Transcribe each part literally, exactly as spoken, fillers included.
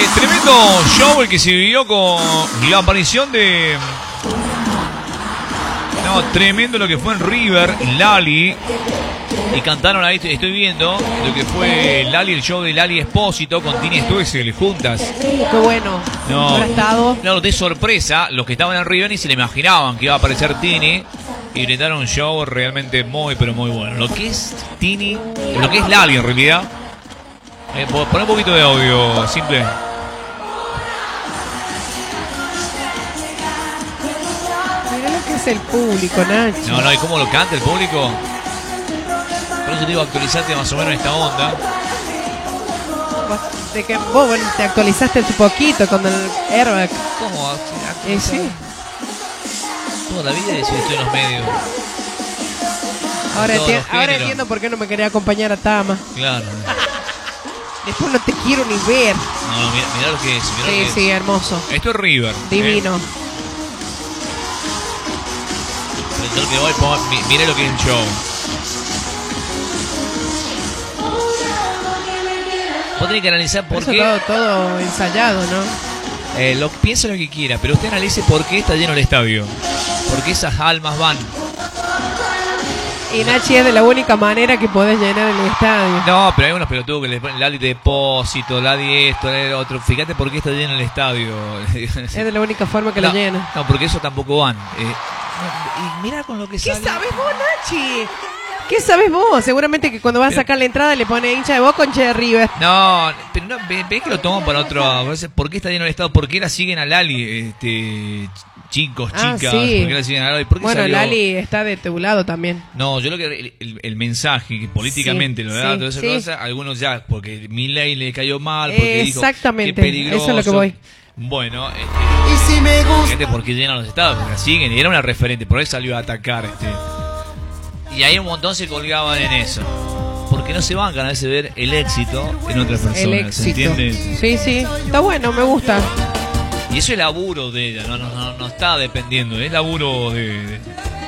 tremendo show el que se vivió con la aparición de... No, tremendo lo que fue en River, Lali. Y cantaron ahí, estoy viendo lo que fue Lali, el show de Lali Espósito con Tini Stoessel juntas. Qué bueno. No, ¿Habrá estado? Claro, de sorpresa, los que estaban en River ni se le imaginaban que iba a aparecer Tini. Y brindaron un show realmente muy, pero muy bueno. Lo que es Tini, lo que es Lali en realidad. Eh, pon un poquito de audio, simple. Mirá lo que es el público, Nacho. No, no, y cómo lo canta el público. Por eso te digo, actualizate más o menos esta onda. De que vos, bueno, te actualizaste un poquito con el airbag. ¿Cómo? Eh, sí. Toda la vida estoy en los medios. Ahora, enti ahora entiendo por qué no me quería acompañar a Tama. Claro. Después no te quiero ni ver. No, no, mira, mira lo que es. Mira Sí, lo que sí, es. hermoso. Esto es River. Divino. ¿Eh? Pero que voy, pongo, mire lo que es el show. Vos tenés que analizar por Eso qué. todo, todo ensayado, ¿no? Eh, lo, piensa lo que quiera, pero usted analice por qué está lleno el estadio. Porque esas almas van. Y Nachi, es de la única manera que podés llenar el estadio. No, pero hay unos pelotudos que le ponen Lali Depósito, Lali esto, Lali otro. Fíjate por qué está lleno el estadio. Es de la única forma que no, lo llena. No, porque eso tampoco van. Eh, y mira con lo que ¿Qué sale. sabes vos, Nachi? ¿Qué sabes vos? Seguramente que cuando vas a sacar la entrada le pone hincha de vos con che de River. No, pero no, ves que lo toman para otro. ¿Por qué está lleno el estado? ¿Por qué la siguen a Lali? Este, chicos, Ah, chicas. sí. ¿Por qué la siguen a Lali? ¿Por qué Bueno, salió? Lali está de tu lado también. No, yo lo que el, el, el mensaje que políticamente Sí, lo da, sí, toda esa sí. cosa, algunos ya, porque Milei le cayó mal, porque Exactamente, dijo, qué peligroso. eso es lo que voy. Bueno, este, Y si me gusta. fíjate por qué llenan los estados, porque la siguen y era una referente, por eso salió a atacar. Este. Y ahí un montón se colgaban en eso. Porque no se bancan a veces ver el éxito en otras personas. El éxito. ¿Entiendes? Sí, sí. Está bueno, me gusta. Y eso es laburo de ella, no, no, no, no está dependiendo, es laburo de, de...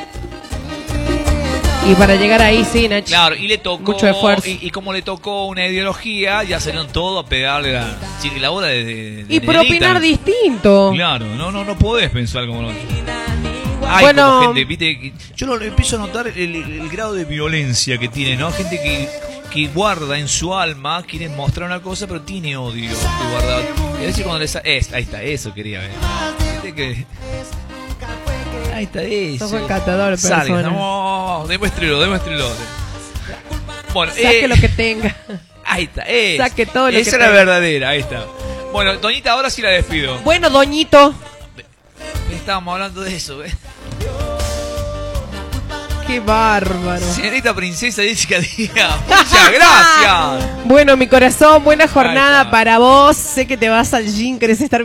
Y para llegar ahí, sí, Nachi. Claro, y le tocó, mucho esfuerzo. y, y como le tocó una ideología, ya salieron todos a pegarle la labor de, de, de Y por nenita. opinar distinto. Claro, no, no, no podés pensar como lo Hay Bueno. como gente, viste, que- yo lo, empiezo a notar el, el- el grado de violencia que tiene, ¿no? Gente que, que guarda en su alma, quiere mostrar una cosa, pero tiene odio que guardado. Y a veces cuando le sa- es, ahí está, eso quería ver. Viste que... Ahí está eso. Sos un encantador de Salga, persona. no, demuéstrelo, demuéstrelo. Bueno, Saque eh, lo que tenga. ahí está, es. Saque todo lo Esa que es la tenga. verdadera, ahí está. Bueno, Doñita, ahora sí la despido. Bueno, Doñito. Estábamos hablando de eso, ¿ves? Qué bárbaro. Señorita Princesa Jessica Díaz, muchas gracias. Bueno, mi corazón, buena Ahí jornada está. para vos. Sé que te vas al gym, querés estar